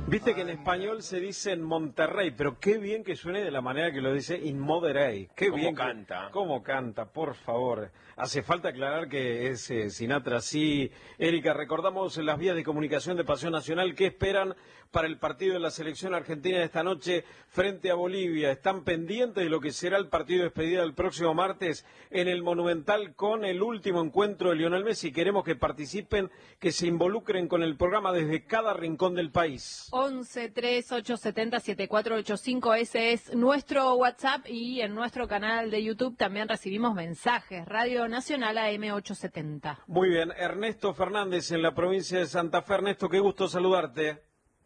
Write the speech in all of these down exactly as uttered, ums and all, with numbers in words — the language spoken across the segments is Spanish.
Viste que en español se dice en Monterrey, pero qué bien que suene de la manera que lo dice in Monterrey. Qué bien ¿Cómo canta? Que, cómo canta, por favor. Hace falta aclarar que es eh, Sinatra, sí. Erika, recordamos las vías de comunicación de Pasión Nacional. ¿Qué esperan para el partido de la selección argentina de esta noche frente a Bolivia? ¿Están pendientes de lo que será el partido de despedida el próximo martes en el Monumental con el último encuentro de Lionel Messi? Queremos que participen, que se involucren con el programa desde cada rincón del país. once, tres, ocho, setenta, setenta y cuatro ochenta y cinco, ese es nuestro WhatsApp, y en nuestro canal de YouTube también recibimos mensajes. Radio Nacional A M ochocientos setenta. Muy bien, Ernesto Fernández en la provincia de Santa Fe. Ernesto, qué gusto saludarte.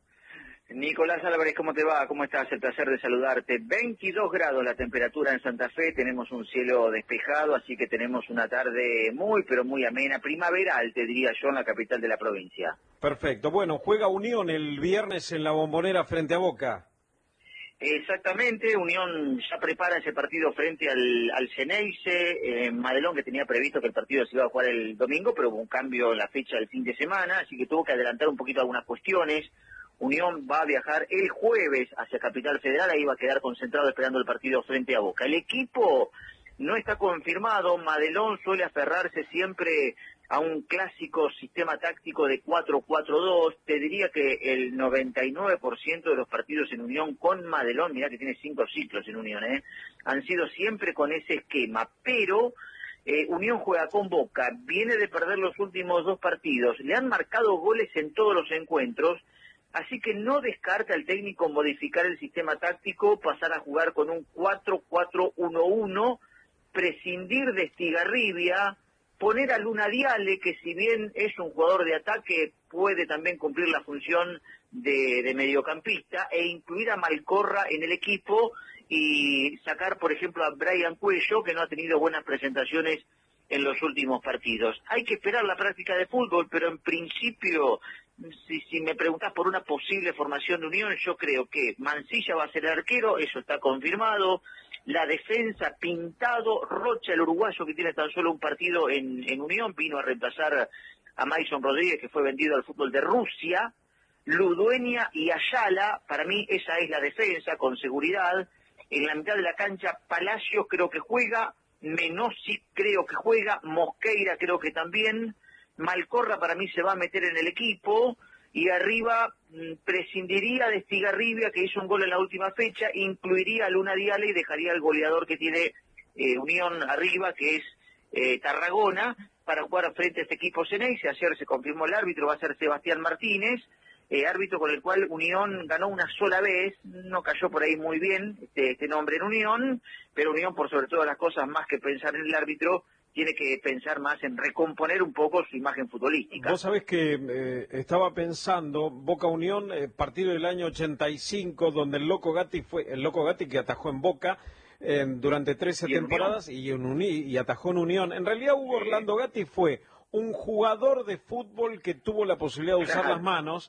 Nicolás Álvarez, ¿cómo te va? ¿Cómo estás? El placer de saludarte. veintidós grados la temperatura en Santa Fe, tenemos un cielo despejado, así que tenemos una tarde muy, pero muy amena, primaveral, te diría yo, en la capital de la provincia. Perfecto. Bueno, juega Unión el viernes en la Bombonera frente a Boca. Exactamente, Unión ya prepara ese partido frente al, al Xeneize, eh, Madelón, que tenía previsto que el partido se iba a jugar el domingo, pero hubo un cambio en la fecha del fin de semana, así que tuvo que adelantar un poquito algunas cuestiones. Unión va a viajar el jueves hacia Capital Federal, ahí va a quedar concentrado esperando el partido frente a Boca. El equipo no está confirmado, Madelón suele aferrarse siempre a un clásico sistema táctico de cuatro cuatro dos, te diría que el noventa y nueve por ciento de los partidos en Unión con Madelón, mirá que tiene cinco ciclos en Unión, ¿eh? han sido siempre con ese esquema, pero eh, Unión juega con Boca, viene de perder los últimos dos partidos, le han marcado goles en todos los encuentros, así que no descarta el técnico modificar el sistema táctico, pasar a jugar con un cuatro cuatro uno uno, prescindir de Estigarribia, poner a Luna Diale, que si bien es un jugador de ataque, puede también cumplir la función de, de mediocampista, e incluir a Malcorra en el equipo y sacar, por ejemplo, a Brian Cuello, que no ha tenido buenas presentaciones en los últimos partidos. Hay que esperar la práctica de fútbol, pero en principio, si, si me preguntás por una posible formación de Unión, yo creo que Mancilla va a ser el arquero, eso está confirmado. La defensa, Pintado, Rocha, el uruguayo que tiene tan solo un partido en, en Unión, vino a reemplazar a Mason Rodríguez, que fue vendido al fútbol de Rusia. Ludueña y Ayala, para mí esa es la defensa, con seguridad. En la mitad de la cancha, Palacios creo que juega, Menossi creo que juega, Mosqueira creo que también, Malcorra para mí se va a meter en el equipo, y arriba mmm, prescindiría de Estigarribia, que hizo un gol en la última fecha, incluiría a Luna Diale y dejaría al goleador que tiene eh, Unión arriba, que es eh, Tarragona, para jugar frente a este equipo Xeneize. Ayer se confirmó el árbitro, va a ser Sebastián Martínez, eh, árbitro con el cual Unión ganó una sola vez, no cayó por ahí muy bien este, este nombre en Unión, pero Unión, por sobre todas las cosas, más que pensar en el árbitro, tiene que pensar más en recomponer un poco su imagen futbolística. Vos sabés que eh, estaba pensando, Boca Unión, eh, partido del año ochenta y cinco, donde el Loco Gatti fue, el Loco Gatti que atajó en Boca eh, durante trece temporadas y, en Uni, y atajó en Unión. En realidad Hugo Orlando Gatti fue un jugador de fútbol que tuvo la posibilidad de usar las manos,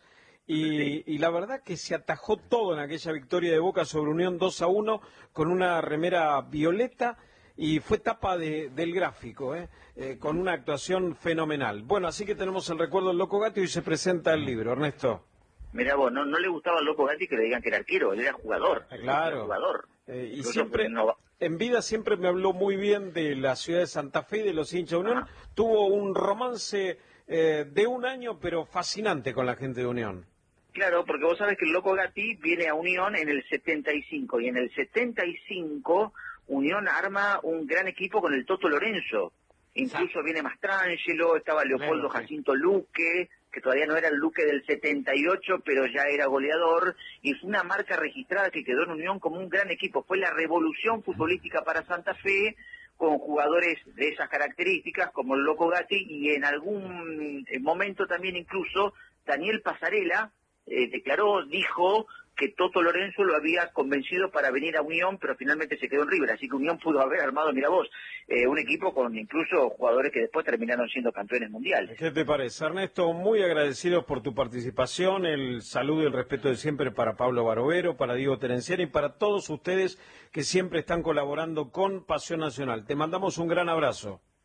y, y la verdad que se atajó todo en aquella victoria de Boca sobre Unión dos a uno con una remera violeta, y fue tapa de, del gráfico, ¿eh? Eh, con una actuación fenomenal. Bueno, así que tenemos el recuerdo del Loco Gatti y se presenta el libro, Ernesto. Mirá vos, no, no le gustaba al Loco Gatti que le digan que era arquero, él era jugador. Claro. Era jugador. Eh, y Incluso siempre, no... en vida siempre me habló muy bien de la ciudad de Santa Fe y de los hinchas de Unión. Ajá. Tuvo un romance eh, de un año, pero fascinante con la gente de Unión. Claro, porque vos sabés que el Loco Gatti viene a Unión en el setenta y cinco, y en el setenta y cinco Unión arma un gran equipo con el Toto Lorenzo. Incluso Exacto. viene Mastrangelo, estaba Leopoldo bueno, Jacinto sí. Luque, que todavía no era el Luque del setenta y ocho, pero ya era goleador, y fue una marca registrada que quedó en Unión como un gran equipo. Fue la revolución futbolística para Santa Fe, con jugadores de esas características, como el Loco Gatti, y en algún momento también incluso Daniel Pasarela eh, declaró, dijo que Toto Lorenzo lo había convencido para venir a Unión, pero finalmente se quedó en River, así que Unión pudo haber armado, mira vos, eh, un equipo con incluso jugadores que después terminaron siendo campeones mundiales. ¿Qué te parece, Ernesto? Muy agradecidos por tu participación, el saludo y el respeto de siempre para Pablo Barovero, para Diego Terenciera y para todos ustedes que siempre están colaborando con Pasión Nacional. Te mandamos un gran abrazo.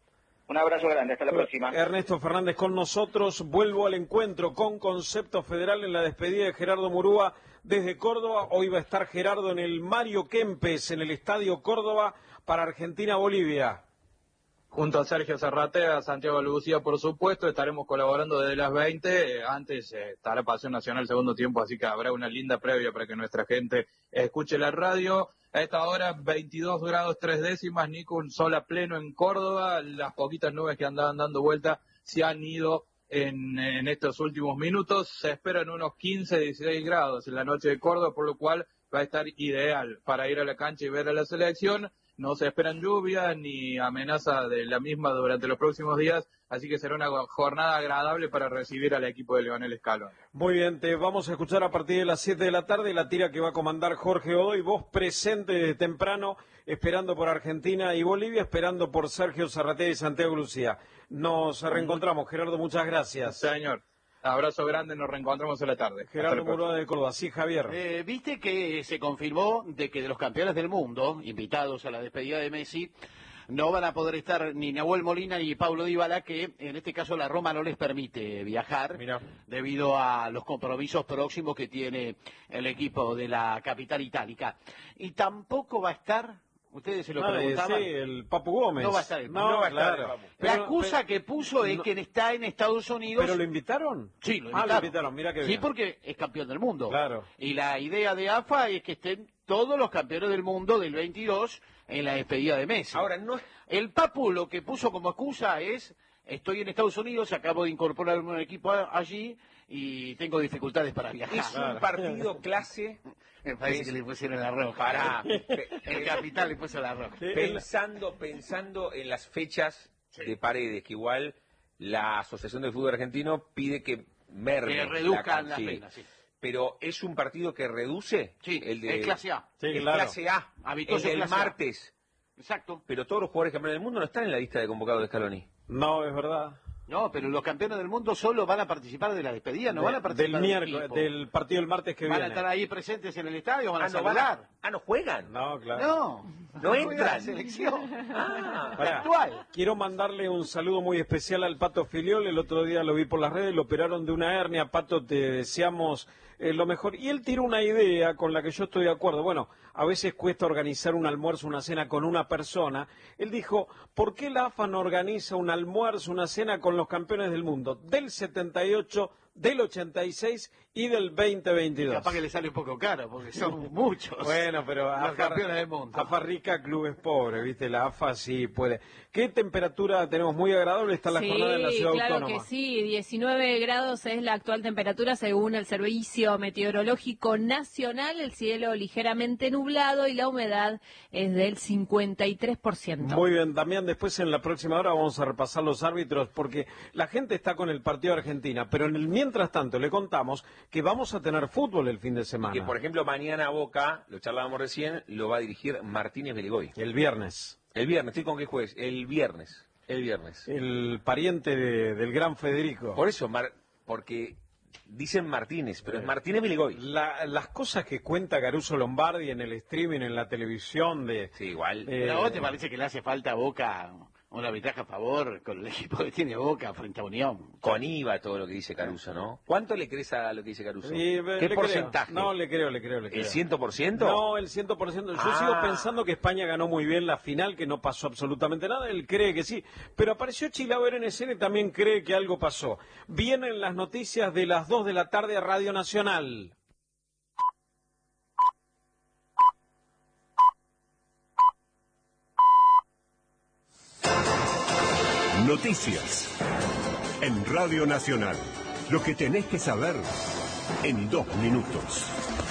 Un abrazo grande, hasta la Bueno, próxima. Ernesto Fernández con nosotros. Vuelvo al encuentro con Concepto Federal en la despedida de Gerardo Murúa desde Córdoba. Hoy va a estar Gerardo en el Mario Kempes, en el Estadio Córdoba, para Argentina-Bolivia. Junto a Sergio Zarratea, Santiago Lucía, por supuesto, estaremos colaborando desde las veinte. Antes eh, estará Pasión Nacional segundo tiempo, así que habrá una linda previa para que nuestra gente escuche la radio. A esta hora, veintidós grados tres décimas, Nico, un sol a pleno en Córdoba. Las poquitas nubes que andaban dando vuelta se han ido en, en estos últimos minutos. Se esperan unos quince, dieciséis grados en la noche de Córdoba, por lo cual va a estar ideal para ir a la cancha y ver a la selección. No se esperan lluvias ni amenaza de la misma durante los próximos días, así que será una jornada agradable para recibir al equipo de Leonel Scaloni. Muy bien, te vamos a escuchar a partir de las siete de la tarde la tira que va a comandar Jorge Godoy, vos presente desde temprano, esperando por Argentina y Bolivia, esperando por Sergio Zarratea y Santiago Lucía. Nos reencontramos, Gerardo, muchas gracias. Señor. Abrazo grande, nos reencontramos en la tarde. Gerardo Murúa de Córdoba. Sí, Javier. Eh, Viste que se confirmó de que de los campeones del mundo, invitados a la despedida de Messi, no van a poder estar ni Nahuel Molina ni Paulo Dybala, que en este caso la Roma no les permite viajar. Mirá. Debido a los compromisos próximos que tiene el equipo de la capital itálica. Y tampoco va a estar... Ustedes se lo ah, preguntaban. Sí, el Papu Gómez. No va a estar el Papu. No, no va a claro. estar el Papu. Pero, la excusa pero, que puso es no, que está en Estados Unidos. ¿Pero lo invitaron? Sí, lo Ah, invitaron. lo invitaron, mira qué bien. Sí, porque es campeón del mundo. Claro. Y la idea de A F A es que estén todos los campeones del mundo del veintidós en la despedida de Messi. Ahora, no es... El Papu lo que puso como excusa es, estoy en Estados Unidos, acabo de incorporar un equipo allí y tengo dificultades para viajar. Es un partido clase... Me parece que le pusieron la roja. Para... El capital le puso la roja. Pensando, pensando en las fechas sí. de Paredes, que igual la Asociación del Fútbol Argentino pide que merme que reduzcan la las sí. penas, sí. Pero es un partido que reduce sí, el de es clase A. Sí, es claro. clase A, Habitoso el del clase martes. A. Exacto. Pero todos los jugadores campeones del mundo no están en la lista de convocados de Scaloni. No, es verdad. No, pero los campeones del mundo solo van a participar de la despedida, no de, van a participar del miércoles, del partido del martes que van viene. Van a estar ahí presentes en el estadio, van ah, a no, saludar. Van a, ah, ¿no juegan? No, claro. No, no, no entran. La selección. Ah, la actual. Quiero mandarle un saludo muy especial al Pato Filiol. El otro día lo vi por las redes, lo operaron de una hernia. Pato, te deseamos eh, lo mejor. Y él tiró una idea con la que yo estoy de acuerdo. Bueno, a veces cuesta organizar un almuerzo, una cena con una persona. Él dijo, ¿por qué la A F A no organiza un almuerzo, una cena con los campeones del mundo? Del setenta y ocho, del ochenta y seis y del veinte veintidós. Capaz que le sale un poco caro, porque son muchos. Bueno, pero los campeones del mundo. A F A rica, clubes pobres, ¿viste? La A F A sí puede. ¿Qué temperatura tenemos? Muy agradable está la sí, jornada en la ciudad claro autónoma. Que sí, diecinueve grados es la actual temperatura según el Servicio Meteorológico Nacional. El cielo ligeramente nublado y la humedad es del cincuenta y tres por ciento. Muy bien, Damián, después en la próxima hora vamos a repasar los árbitros porque la gente está con el partido de Argentina, pero en el mientras tanto le contamos que vamos a tener fútbol el fin de semana. Que por ejemplo mañana Boca, lo charlábamos recién, lo va a dirigir Martínez Beligoy. El viernes. El viernes, ¿sí con qué jueves? El viernes. El viernes. El pariente de, del gran Federico. Por eso, Mar, porque dicen Martínez, pero es Martínez Beligoy. La, las cosas que cuenta Caruso Lombardi en el streaming, en la televisión de... Sí, igual. Eh, ¿Pero a vos te parece que le hace falta a Boca una ventaja a favor con el equipo que tiene Boca frente a Unión? Con I V A todo lo que dice Caruso, ¿no? ¿Cuánto le crees a lo que dice Caruso? Sí, ¿Qué le porcentaje? Creo. No, le creo, le creo, le creo. ¿El cien por ciento? No, el cien por ciento. Yo ah. sigo pensando que España ganó muy bien la final, que no pasó absolutamente nada. Él cree que sí. Pero apareció Chilauer en escena y también cree que algo pasó. Vienen las noticias de las dos de la tarde a Radio Nacional. Noticias en Radio Nacional. Lo que tenés que saber en dos minutos.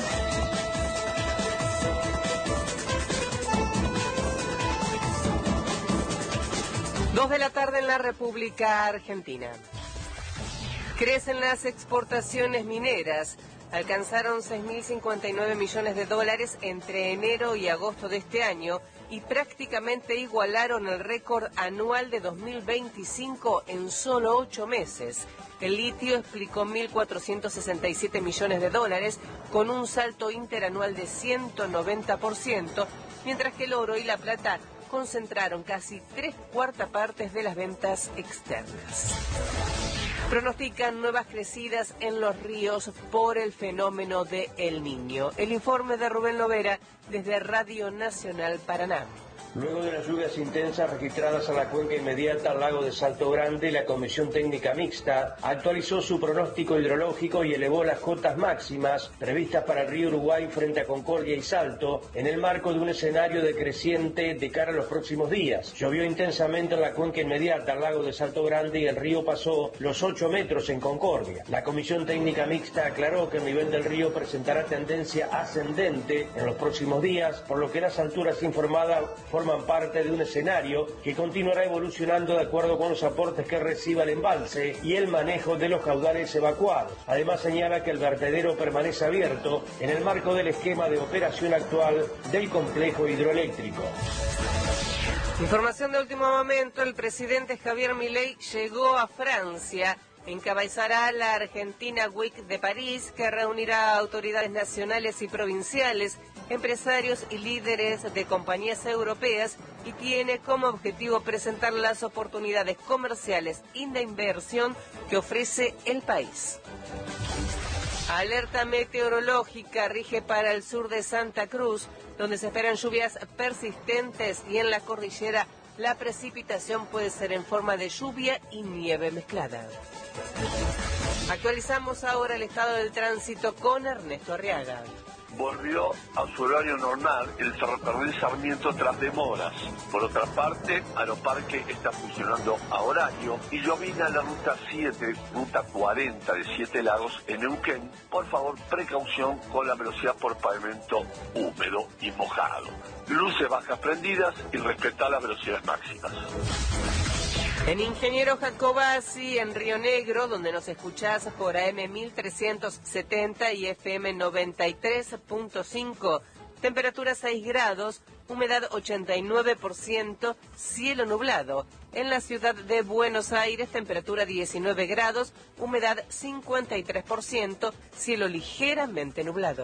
Dos de la tarde en la República Argentina. Crecen las exportaciones mineras. Alcanzaron seis mil cincuenta y nueve millones de dólares entre enero y agosto de este año y prácticamente igualaron el récord anual de dos mil veinticinco en solo ocho meses. El litio explicó mil cuatrocientos sesenta y siete millones de dólares con un salto interanual de ciento noventa por ciento, mientras que el oro y la plata concentraron casi tres cuartas partes de las ventas externas. Pronostican nuevas crecidas en los ríos por el fenómeno de El Niño. El informe de Rubén Lovera desde Radio Nacional Paraná. Luego de las lluvias intensas registradas en la cuenca inmediata al lago de Salto Grande, la Comisión Técnica Mixta actualizó su pronóstico hidrológico y elevó las cotas máximas previstas para el río Uruguay frente a Concordia y Salto en el marco de un escenario decreciente de cara a los próximos días. Llovió intensamente en la cuenca inmediata al lago de Salto Grande y el río pasó los ocho metros en Concordia. La Comisión Técnica Mixta aclaró que el nivel del río presentará tendencia ascendente en los próximos días, por lo que las alturas informadas forman parte de un escenario que continuará evolucionando de acuerdo con los aportes que reciba el embalse y el manejo de los caudales evacuados. Además señala que el vertedero permanece abierto en el marco del esquema de operación actual del complejo hidroeléctrico. Información de último momento, el presidente Javier Milei llegó a Francia. Encabezará la Argentina Week de París, que reunirá autoridades nacionales y provinciales, empresarios y líderes de compañías europeas y tiene como objetivo presentar las oportunidades comerciales y de inversión que ofrece el país. Alerta meteorológica rige para el sur de Santa Cruz, donde se esperan lluvias persistentes y en la cordillera la precipitación puede ser en forma de lluvia y nieve mezclada. Actualizamos ahora el estado del tránsito con Ernesto Arriaga. Volvió a su horario normal el ferrocarril Sarmiento tras demoras. Por otra parte, Aeroparque está funcionando a horario y llovina la ruta siete, ruta cuarenta de Siete Lagos en Neuquén. Por favor, precaución con la velocidad por pavimento húmedo y mojado. Luces bajas prendidas y respetar las velocidades máximas. En Ingeniero Jacobasi, en Río Negro, donde nos escuchás por A M mil trescientos setenta y F M noventa y tres punto cinco, temperatura seis grados, humedad ochenta y nueve por ciento, cielo nublado. En la ciudad de Buenos Aires, temperatura diecinueve grados, humedad cincuenta y tres por ciento, cielo ligeramente nublado.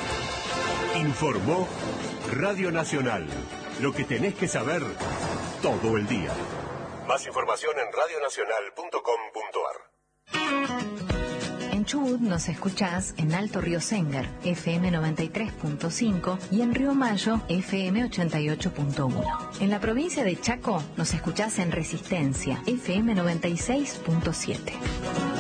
Informó Radio Nacional, lo que tenés que saber todo el día. Más información en radio nacional punto com punto a r. En Chubut nos escuchás en Alto Río Sengar, F M noventa y tres punto cinco y en Río Mayo, F M ochenta y ocho punto uno. En la provincia de Chaco nos escuchás en Resistencia, F M noventa y seis punto siete.